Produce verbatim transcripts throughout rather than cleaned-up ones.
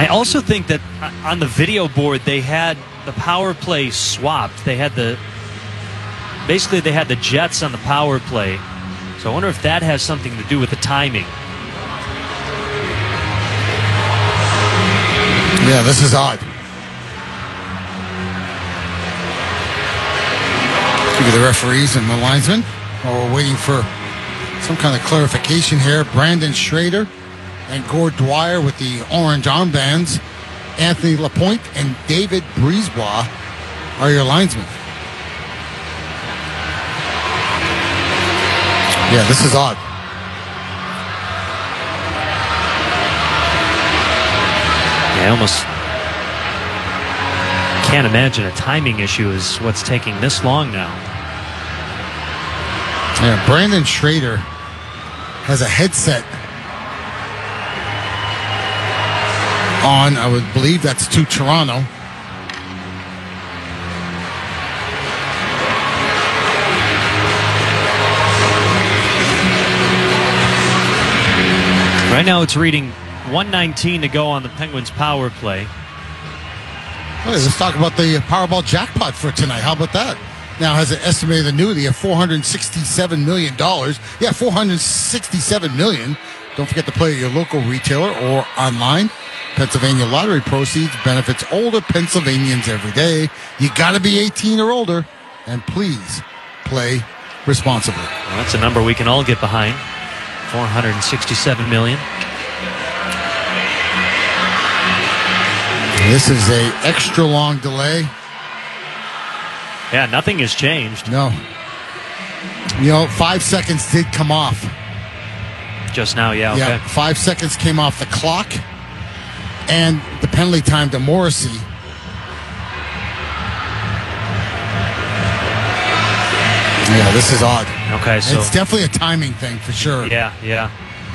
I also think that on the video board they had the power play swapped. They had the basically they had the Jets on the power play. So I wonder if that has something to do with the timing. Yeah, this is odd. Look at the referees and the linesmen. Oh, we're waiting for some kind of clarification here. Brandon Schrader and Gord Dwyer with the orange armbands. Anthony Lapointe and David Brisebois are your linesmen. Yeah, this is odd. I almost can't imagine a timing issue is what's taking this long now. Yeah, Brandon Schrader has a headset on. I would believe that's to Toronto. Right now it's reading one nineteen to go on the Penguins power play. Well, let's talk about the Powerball jackpot for tonight. How about that? Now has an estimated annuity of four hundred sixty-seven million dollars. Yeah, four hundred sixty-seven million dollars. Don't forget to play at your local retailer or online. Pennsylvania lottery proceeds benefits older Pennsylvanians every day. You got to be eighteen or older, and please play responsibly. Well, that's a number we can all get behind. four hundred sixty-seven million dollars. This is a extra long delay. Yeah, nothing has changed. No. You know, five seconds did come off. Just now, yeah. Okay. Yeah, five seconds came off the clock. And the penalty time to Morrissey. Yeah, this is odd. Okay, so it's definitely a timing thing for sure. Yeah, yeah.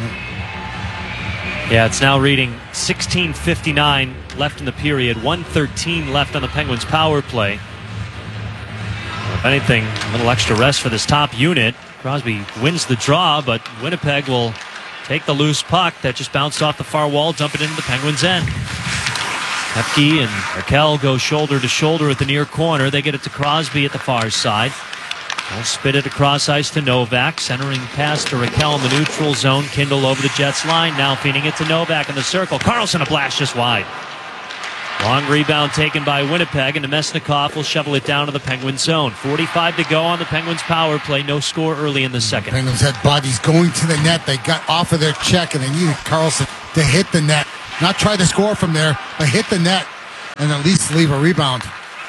Yeah, it's now reading sixteen fifty-nine left in the period, one thirteen left on the Penguins power play. If anything, a little extra rest for this top unit. Crosby wins the draw, but Winnipeg will take the loose puck that just bounced off the far wall, dump it into the Penguins' end. Hepke and Raquel go shoulder to shoulder at the near corner. They get it to Crosby at the far side. They'll spit it across ice to Novak. Centering pass to Raquel in the neutral zone. Kindle over the Jets line. Now feeding it to Novak in the circle. Carlson a blast just wide. Long rebound taken by Winnipeg, and Nemesnikov will shovel it down to the Penguins zone. forty-five to go on the Penguins power play. No score early in the second. Penguins had bodies going to the net. They got off of their check, and they needed Carlson to hit the net. Not try to score from there, but hit the net and at least leave a rebound.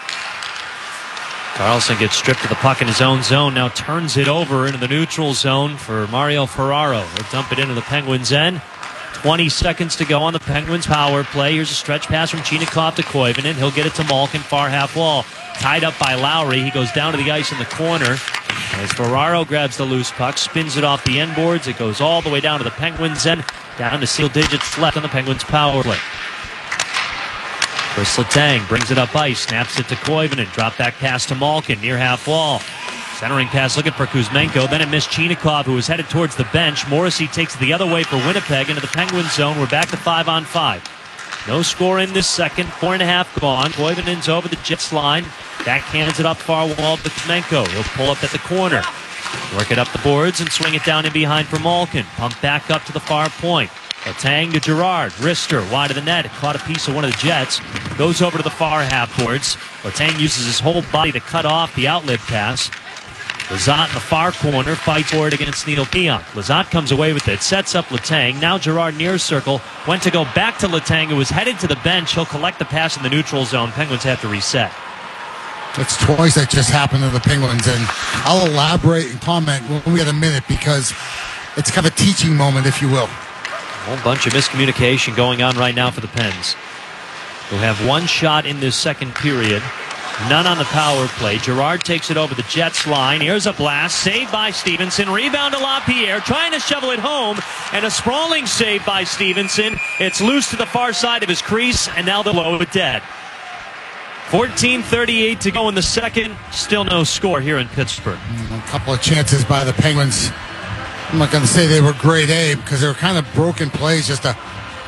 Carlson gets stripped of the puck in his own zone. Now turns it over into the neutral zone for Mario Ferraro. He'll dump it into the Penguins' end. twenty seconds to go on the Penguins power play. Here's a stretch pass from Chinakhov to Koivunen. He'll get it to Malkin, far half wall. Tied up by Lowry. He goes down to the ice in the corner. As Ferraro grabs the loose puck, spins it off the end boards. It goes all the way down to the Penguins' end. Down to single digits left on the Penguins power play. Chris Letang brings it up ice, snaps it to Koivunen. Drop back pass to Malkin, near half wall. Centering pass looking for Kuzmenko. Then it missed Chinakhov, who was headed towards the bench. Morrissey takes it the other way for Winnipeg into the Penguins zone. We're back to five on five. No score in this second. Four and a half gone. Koivunen's over the Jets line. Backhands it up far wall to Kuzmenko. He'll pull up at the corner. Work it up the boards and swing it down in behind for Malkin. Pump back up to the far point. Letang to Girard. Wrister wide of the net. It caught a piece of one of the Jets. Goes over to the far half boards. Letang uses his whole body to cut off the outlet pass. Lizotte in the far corner fights for it against Neil Pionk. Lizotte comes away with it, sets up Letang. Now Girard near circle. Went to go back to Letang, who was headed to the bench. He'll collect the pass in the neutral zone. Penguins have to reset. It's twice that just happened to the Penguins, and I'll elaborate and comment when we get a minute because it's kind of a teaching moment, if you will. A whole bunch of miscommunication going on right now for the Pens, who have one shot in this second period. None on the power play. Girard takes it over the Jets line. Here's a blast. Saved by Stevenson. Rebound to LaPierre. Trying to shovel it home. And a sprawling save by Stevenson. It's loose to the far side of his crease. And now they'll blow it dead. fourteen thirty-eight to go in the second. Still no score here in Pittsburgh. A couple of chances by the Penguins. I'm not going to say they were grade A because they were kind of broken plays just to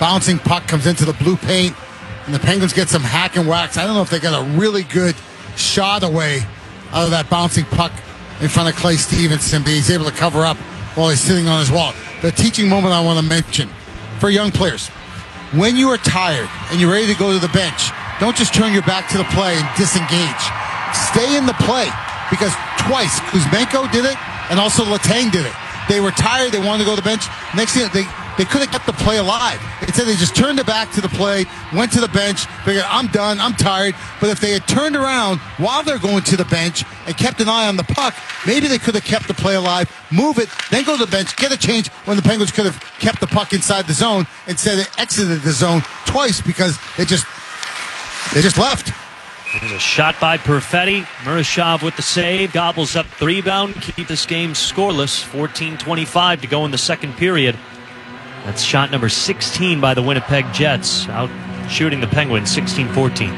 bouncing puck comes into the blue paint, and the Penguins get some hack and wax. I don't know if they got a really good shot away out of that bouncing puck in front of Clay Stevenson, but he's able to cover up while he's sitting on his wall. The teaching moment I want to mention for young players: when you are tired and you're ready to go to the bench, don't just turn your back to the play and disengage. Stay in the play, because twice Kuzmenko did it and also Letang did it. They were tired, they wanted to go to the bench. Next thing, they, they could have kept the play alive. Instead, they just turned their back to the play, went to the bench, figured, I'm done, I'm tired. But if they had turned around while they're going to the bench and kept an eye on the puck, maybe they could have kept the play alive, move it, then go to the bench, get a change, when the Penguins could have kept the puck inside the zone. Instead, they exited the zone twice because they just they just left. There's a shot by Perfetti. Murashov with the save. Gobbles up the rebound. Keep this game scoreless. fourteen twenty-five to go in the second period. That's shot number sixteen by the Winnipeg Jets. Out shooting the Penguins sixteen fourteen.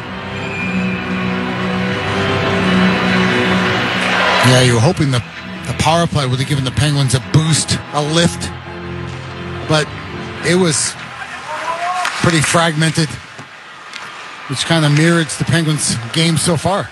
Yeah, you were hoping the, the power play would have given the Penguins a boost, a lift. But it was pretty fragmented, which kind of mirrors the Penguins' game so far.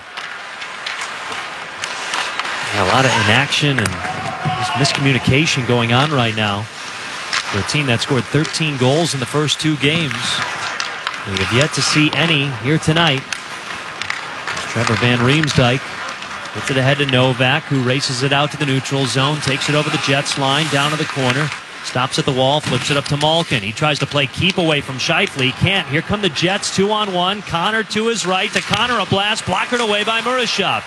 Yeah, a lot of inaction and just miscommunication going on right now for a team that scored thirteen goals in the first two games. We have yet to see any here tonight. Trevor Van Riemsdyk puts it ahead to Novak, who races it out to the neutral zone, takes it over the Jets line, down to the corner. Stops at the wall, flips it up to Malkin. He tries to play keep away from Scheifele. Can't. Here come the Jets, two on one. Connor to his right. To Connor, a blast. Blockered away by Murashov.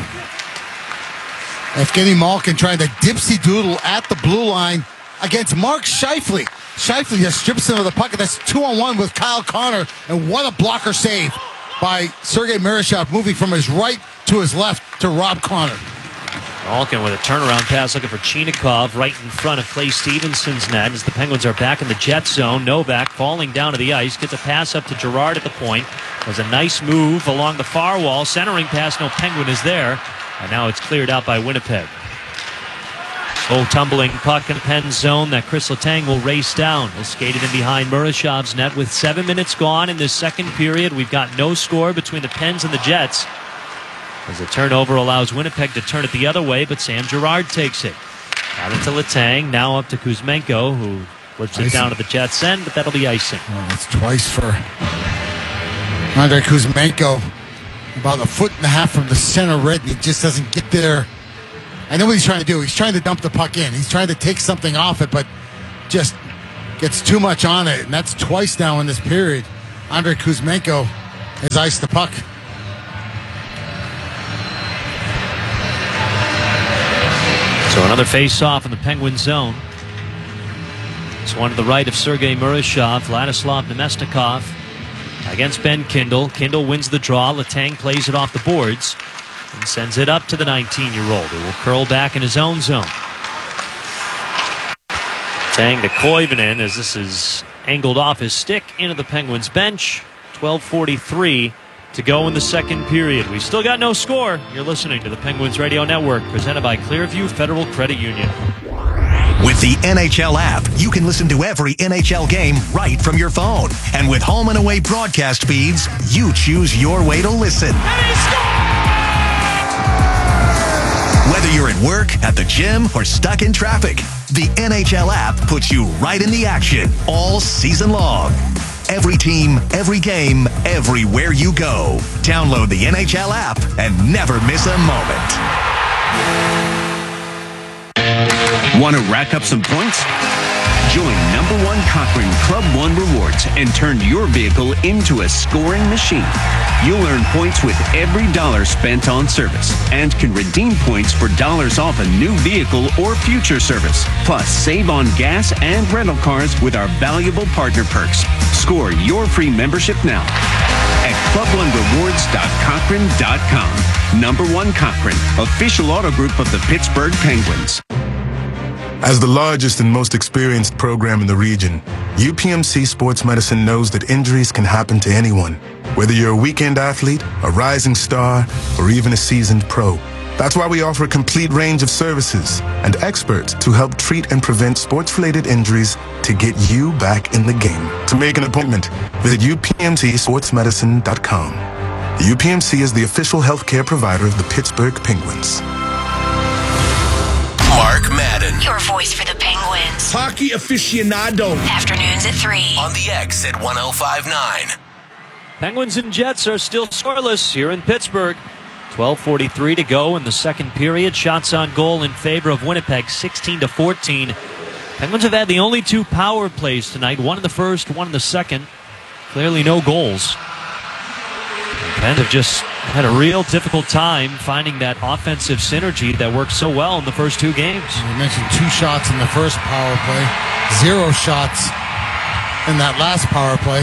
Evgeny Malkin trying to dipsy doodle at the blue line against Mark Scheifele. Scheifele just strips him of the puck. That's two on one with Kyle Connor. And what a blocker save by Sergei Murashov, moving from his right to his left to rob Connor. Malkin with a turnaround pass looking for Chinikov right in front of Clay Stevenson's net as the Penguins are back in the jet zone. Novak falling down to the ice, gets a pass up to Girard at the point. Was a nice move along the far wall. Centering pass, no Penguin is there. And now it's cleared out by Winnipeg. Slow tumbling puck in the Penn zone that Chris Letang will race down. He'll skate it in behind Murashov's net with seven minutes gone in this second period. We've got no score between the Pens and the Jets, as the turnover allows Winnipeg to turn it the other way, but Sam Girard takes it. Out into Letang, now up to Kuzmenko, who flips it down to the Jets' end, but that'll be icing. Oh, that's twice for Andrei Kuzmenko. About a foot and a half from the center red, and he just doesn't get there. I know what he's trying to do. He's trying to dump the puck in. He's trying to take something off it, but just gets too much on it, and that's twice now in this period. Andrei Kuzmenko has iced the puck. So another face-off in the Penguin zone. It's one to the right of Sergei Murashov. Vladislav Nemesnikov against Ben Kindle. Kindle wins the draw. Letang plays it off the boards and sends it up to the nineteen-year-old, who will curl back in his own zone. Letang to Koivunen as this is angled off his stick into the Penguins bench. twelve forty-three to go in the second period. We've still got no score. You're listening to the Penguins Radio Network, presented by Clearview Federal Credit Union. With the N H L app, you can listen to every N H L game right from your phone. And with home and away broadcast feeds, you choose your way to listen. And he scores! Whether you're at work, at the gym, or stuck in traffic, the N H L app puts you right in the action all season long. Every team, every game, everywhere you go. Download the N H L app and never miss a moment. Want to rack up some points? Join number one Cochrane Club One Rewards and turn your vehicle into a scoring machine. You'll earn points with every dollar spent on service and can redeem points for dollars off a new vehicle or future service. Plus, save on gas and rental cars with our valuable partner perks. Score your free membership now at club one rewards dot cochrane dot com. Number one Cochrane, official auto group of the Pittsburgh Penguins. As the largest and most experienced program in the region, U P M C Sports Medicine knows that injuries can happen to anyone. Whether you're a weekend athlete, a rising star, or even a seasoned pro, That's why we offer a complete range of services and experts to help treat and prevent sports-related injuries to get you back in the game. To make an appointment, visit U P M C sports medicine dot com. The U P M C is the official healthcare provider of the Pittsburgh Penguins. Mark Madden. Your voice for the Penguins. Hockey aficionado. Afternoons at three. On the X at one oh five point nine. Penguins and Jets are still scoreless here in Pittsburgh. twelve forty-three to go in the second period. Shots on goal in favor of Winnipeg, sixteen to fourteen. Penguins have had the only two power plays tonight, one in the first, one in the second. Clearly no goals. The Pens have just had a real difficult time finding that offensive synergy that worked so well in the first two games. You mentioned two shots in the first power play, zero shots in that last power play.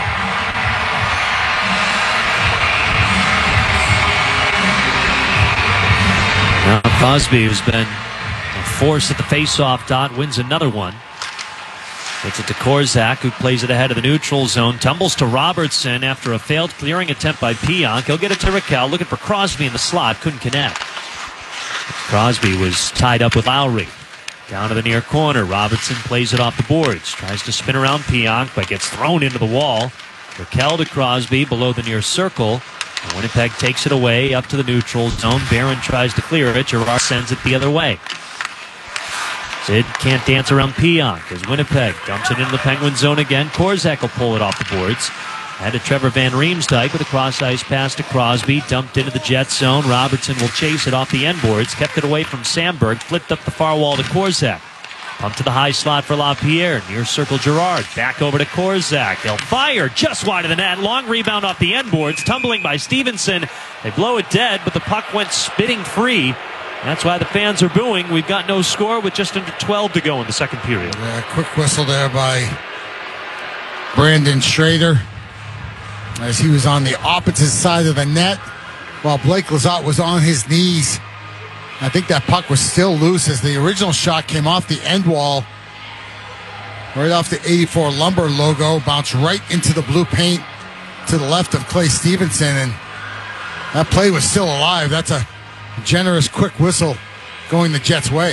Now Crosby, who's been a force at the face-off dot, wins another one. Gets it to Korzak, who plays it ahead of the neutral zone. Tumbles to Robertson after a failed clearing attempt by Pionk. He'll get it to Raquel, looking for Crosby in the slot. Couldn't connect. Crosby was tied up with Lowry. Down to the near corner. Robertson plays it off the boards. Tries to spin around Pionk, but gets thrown into the wall. Raquel to Crosby below the near circle. And Winnipeg takes it away up to the neutral zone. Barron tries to clear it. Girard sends it the other way. Sid can't dance around Pionk as Winnipeg dumps it into the Penguin zone again. Korzak will pull it off the boards. Had to Trevor Van Riemsdyk with a cross-ice pass to Crosby. Dumped into the Jet zone. Robertson will chase it off the end boards. Kept it away from Sandberg. Flipped up the far wall to Korzak. Pump to the high slot for LaPierre. Near circle Girard. Back over to Korzak. They'll fire just wide of the net. Long rebound off the end boards. Tumbling by Stevenson. They blow it dead, but the puck went spitting free. That's why the fans are booing. We've got no score with just under twelve to go in the second period. Yeah, quick whistle there by Brandon Schrader as he was on the opposite side of the net while Blake Lizotte was on his knees. I think that puck was still loose as the original shot came off the end wall, right off the eighty-four Lumber logo, bounced right into the blue paint to the left of Clay Stevenson, and that play was still alive. That's a generous quick whistle going the Jets' way.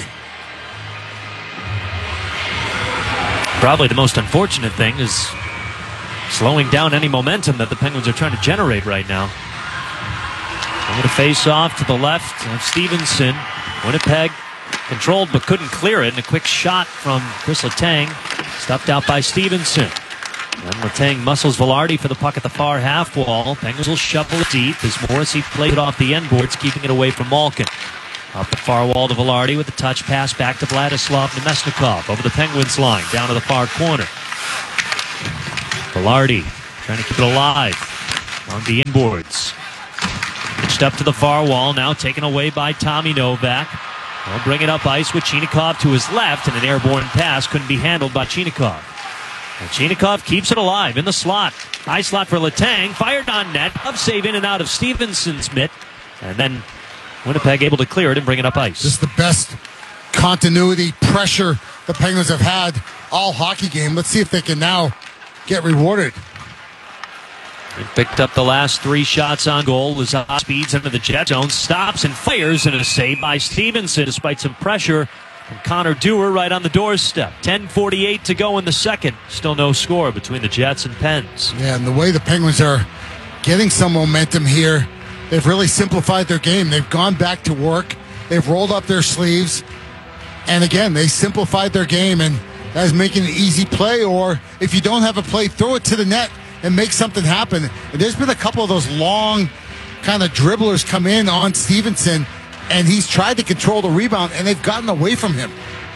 Probably the most unfortunate thing is slowing down any momentum that the Penguins are trying to generate right now. Going to face off to the left of Stevenson. Winnipeg controlled but couldn't clear it. And a quick shot from Chris Letang, stuffed out by Stevenson. Then Letang muscles Velarde for the puck at the far half wall. Penguins will shuffle it deep as Morrissey played it off the end boards, keeping it away from Malkin. Up the far wall to Velarde with a touch pass back to Vladislav Nemesnikov over the Penguins line, down to the far corner. Velarde trying to keep it alive on the inboards. Pitched up to the far wall, now taken away by Tommy Novak. They'll bring it up ice with Chinikov to his left, and an airborne pass couldn't be handled by Chinikov. And Chinikov keeps it alive in the slot. High slot for Letang, fired on net. Glove save in and out of Stevenson's mitt. And then Winnipeg able to clear it and bring it up ice. This is the best continuity pressure the Penguins have had all hockey game. Let's see if they can now get rewarded. He picked up the last three shots on goal. Lizotte speeds into the Jet zone, stops and fires, and a save by Stevenson despite some pressure from Connor Dewar right on the doorstep. ten forty-eight to go in the second. Still no score between the Jets and Pens. Yeah, and the way the Penguins are getting some momentum here, they've really simplified their game. They've gone back to work. They've rolled up their sleeves. And again, they simplified their game, and that is making an easy play. Or if you don't have a play, throw it to the net and make something happen. And there's been a couple of those long kind of dribblers come in on Stevenson, and he's tried to control the rebound, and they've gotten away from him.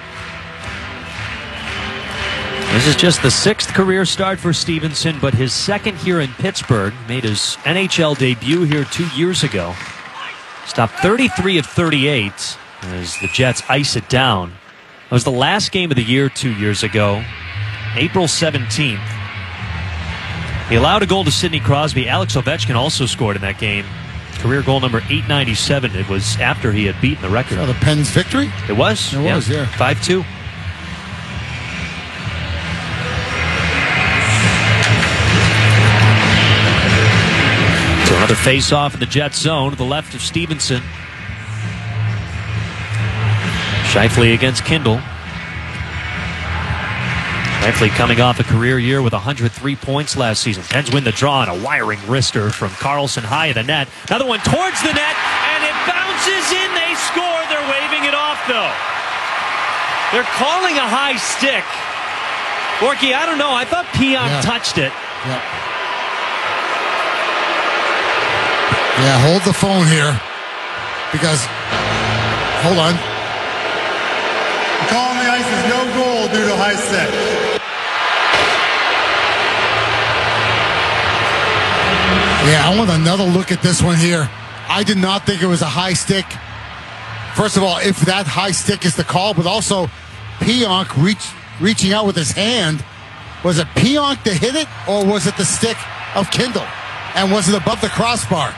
This is just the sixth career start for Stevenson, but his second here in Pittsburgh. Made his N H L debut here two years ago. Stopped thirty-three of thirty-eight as the Jets ice it down. That was the last game of the year two years ago, April seventeenth. He allowed a goal to Sidney Crosby. Alex Ovechkin also scored in that game. Career goal number eight ninety-seven. It was after he had beaten the record. So the Pens' victory? It was? It was, yeah. five two. So another face-off in the Jet zone to the left of Stevenson. Scheifele against Kindle. Scheifele coming off a career year with one hundred three points last season. Pens win the draw on a wiring wrister from Carlson high of the net. Another one towards the net, and it bounces in. They score. They're waving it off, though. They're calling a high stick. Borky, I don't know. I thought Pionk Yeah. touched it. Yep. Yeah, hold the phone here because, hold on. The call on the ice is no goal due to high stick. Yeah, I want another look at this one here. I did not think it was a high stick. First of all, if that high stick is the call, but also Pionk reach, reaching out with his hand. Was it Pionk that hit it, or was it the stick of Kindle? And was it above the crossbar?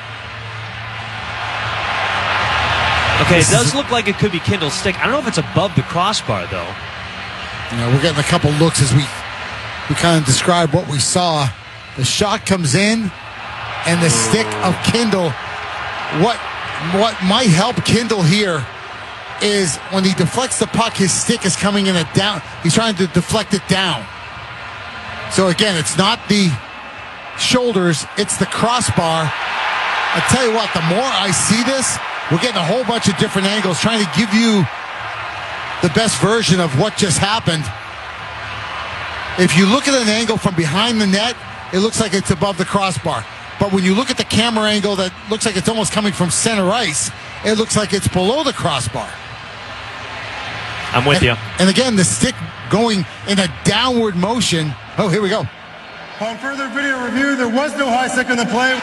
Okay, This it does is- look like it could be Kindle's stick. I don't know if it's above the crossbar, though. You know, we're getting a couple looks as we we kind of describe what we saw. The shot comes in, and the stick of Kindle. What what might help Kindle here is when he deflects the puck, his stick is coming in a down. He's trying to deflect it down. So again, it's not the shoulders, it's the crossbar. I tell you what, the more I see this, we're getting a whole bunch of different angles, trying to give you the best version of what just happened. If you look at an angle from behind the net, it looks like it's above the crossbar. But when you look at the camera angle that looks like it's almost coming from center ice, it looks like it's below the crossbar. I'm with and, you. And again, the stick going in a downward motion. Oh, here we go. On further video review, there was no high stick on the play.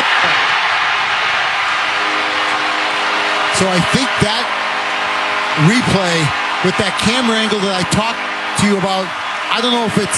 So I think that replay with that camera angle that I talked to you about, I don't know if it's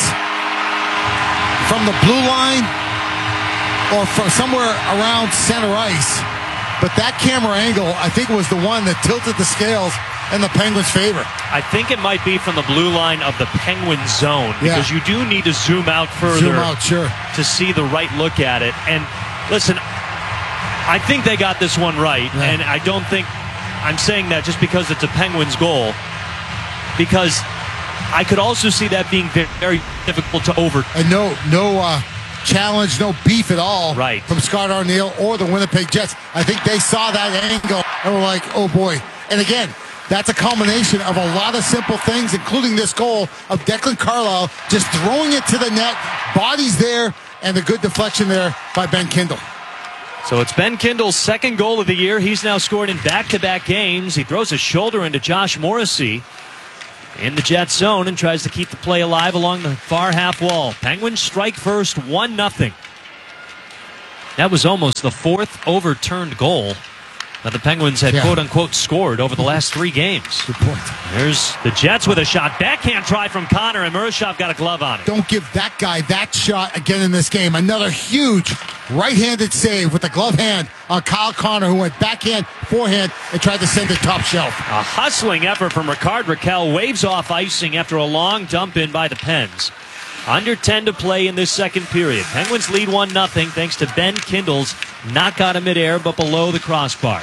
from the blue line or from somewhere around center ice, but that camera angle, I think, was the one that tilted the scales in the Penguins' favor. I think it might be from the blue line of the Penguin zone because Yeah. you do need to zoom out further Zoom out, sure. to see the right look at it. And listen, I think they got this one right, Yeah. and I don't think I'm saying that just because it's a Penguins goal, because I could also see that being very, very difficult to over. And no, no uh, challenge, no beef at all Right. from Scott Arniel or the Winnipeg Jets. I think they saw that angle and were like, oh boy. And again, that's a combination of a lot of simple things, including this goal of Declan Carlisle just throwing it to the net, bodies there, and the good deflection there by Ben Kindle. So it's Ben Kindle's second goal of the year. He's now scored in back-to-back games. He throws a shoulder into Josh Morrissey in the Jets zone and tries to keep the play alive along the far half wall. Penguins strike first, one nothing. That was almost the fourth overturned goal that the Penguins had Yeah. quote-unquote scored over the last three games. Good point. There's the Jets with a shot. Backhand try from Connor, and Murashov got a glove on it. Don't give that guy that shot again in this game. Another huge right-handed save with the glove hand on Kyle Connor, who went backhand, forehand, and tried to send it top shelf. A hustling effort from Ricard Raquel, waves off icing after a long dump in by the Pens. Under ten to play in this second period. Penguins lead one nothing thanks to Ben Kindle's knock out of midair but below the crossbar.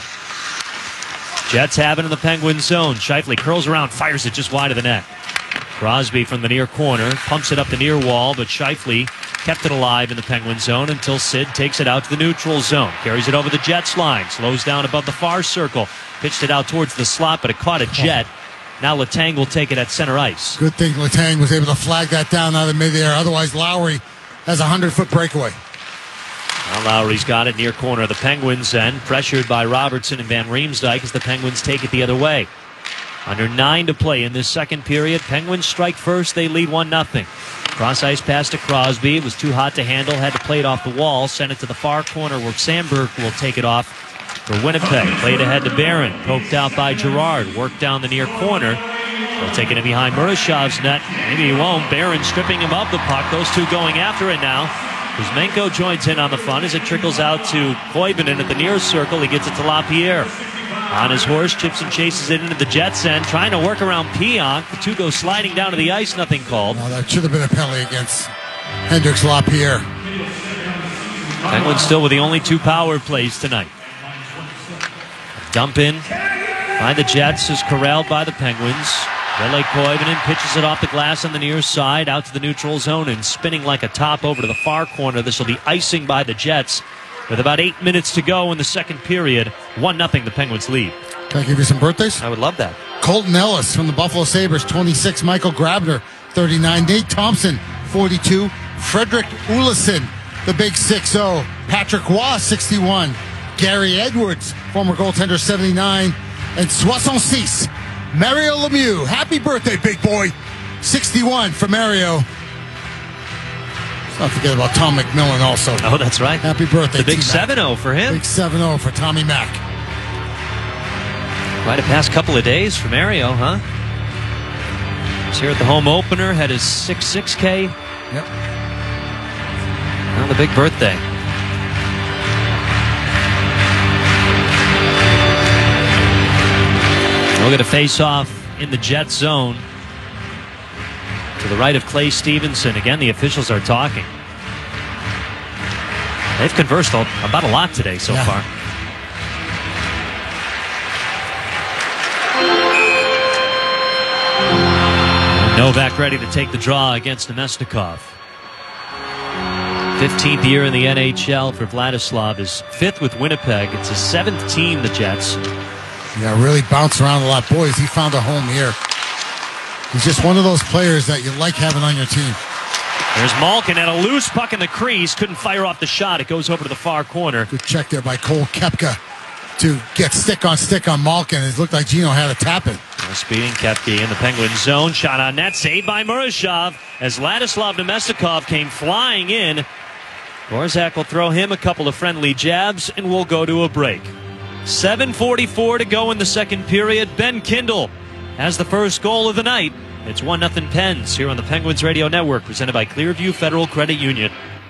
Jets have it in the Penguins zone. Scheifele curls around, fires it just wide of the net. Crosby from the near corner pumps it up the near wall, but Scheifele kept it alive in the Penguin zone until Sid takes it out to the neutral zone. Carries it over the Jets line, slows down above the far circle, pitched it out towards the slot, but it caught a Jet. Now Letang will take it at center ice. Good thing Letang was able to flag that down out of midair. Otherwise, Lowry has a hundred-foot breakaway. Now Lowry's got it near corner of the Penguins and pressured by Robertson and Van Riemsdyk as the Penguins take it the other way. Under nine to play in this second period. Penguins strike first. They lead one nothing. Cross ice pass to Crosby. It was too hot to handle. Had to play it off the wall. Sent it to the far corner where Sandberg will take it off for Winnipeg. Played ahead to Barron. Poked out by Girard. Worked down the near corner. They'll take it in behind Murashov's net. Maybe he won't. Barron stripping him of the puck. Those two going after it now. Kuzmenko joins in on the fun as it trickles out to Koivunen at the near circle. He gets it to LaPierre. On his horse, chips and chases it into the Jets end, trying to work around Pionk. The two go sliding down to the ice, nothing called. Oh, that should have been a penalty against Hendricks LaPierre. Penguins still with the only two power plays tonight. Dump in By the Jets is corralled by the Penguins. Ville Koivunen pitches it off the glass on the near side out to the neutral zone and spinning like a top over to the far corner. This will be icing by the Jets with about eight minutes to go in the second period. one nothing the Penguins lead. Can I give you some birthdays? I would love that. Colton Ellis from the Buffalo Sabres, twenty-six. Michael Grabner, thirty-nine. Nate Thompson, forty-two. Frederick Ulison, the big six oh. Patrick Waugh, sixty-one. Gary Edwards, former goaltender, seventy-nine. And soixante-six, Mario Lemieux. Happy birthday, big boy. sixty-one for Mario. Let's not forget about Tom McMillan also. Oh, that's right. Happy birthday, The big T-Mac. seven oh for him. Big seven oh for Tommy Mack. Quite a past couple of days for Mario, huh? He's here at the home opener, had his six six K. Yep. Now the big birthday. We'll get a face-off in the Jet zone. To the right of Clay Stevenson. Again, the officials are talking. They've conversed about a lot today so yeah. far. Novak ready to take the draw against Nemestikov. fifteenth year in the N H L for Vladislav. His fifth with Winnipeg. It's his seventh team, the Jets. Yeah, really bounced around a lot. Boys, he found a home here. He's just one of those players that you like having on your team. There's Malkin at a loose puck in the crease. Couldn't fire off the shot. It goes over to the far corner. Good check there by Cole Koepka to get stick on stick on Malkin. It looked like Gino had to tap it. Speeding Koepka in the Penguin zone. Shot on net. Saved by Murashov as Ladislav Nemestikov came flying in. Borzak will throw him a couple of friendly jabs, and we'll go to a break. seven forty-four to go in the second period. Ben Kindle has the first goal of the night. It's one nothing Pens here on the Penguins Radio Network, presented by Clearview Federal Credit Union.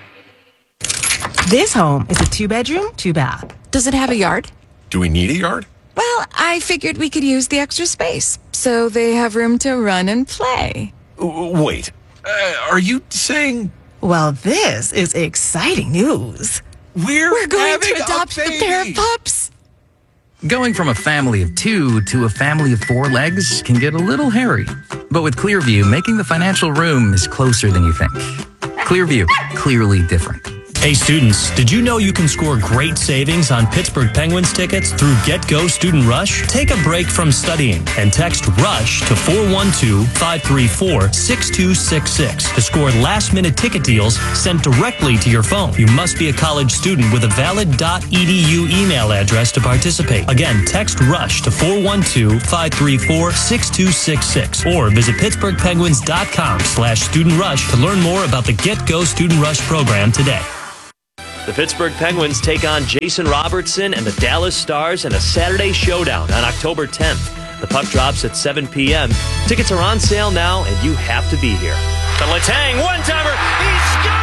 This home is a two-bedroom, two-bath. Does it have a yard? Do we need a yard? Well, I figured we could use the extra space, so they have room to run and play. Wait, uh, are you saying... Well, this is exciting news. We're, We're going having to adopt a a pair of pups. Going from a family of two to a family of four legs can get a little hairy. But with Clearview, making the financial room is closer than you think. Clearview, clearly different. Hey students, did you know you can score great savings on Pittsburgh Penguins tickets through GetGo Student Rush? Take a break from studying and text RUSH to four one two, five three four, six two six six to score last-minute ticket deals sent directly to your phone. You must be a college student with a valid .edu email address to participate. Again, text RUSH to four one two, five three four, six two six six or visit pittsburgh penguins dot com slash student rush to learn more about the GetGo Student Rush program today. The Pittsburgh Penguins take on Jason Robertson and the Dallas Stars in a Saturday showdown on October tenth. The puck drops at seven p.m. Tickets are on sale now, and you have to be here. The Letang one-timer, he scores!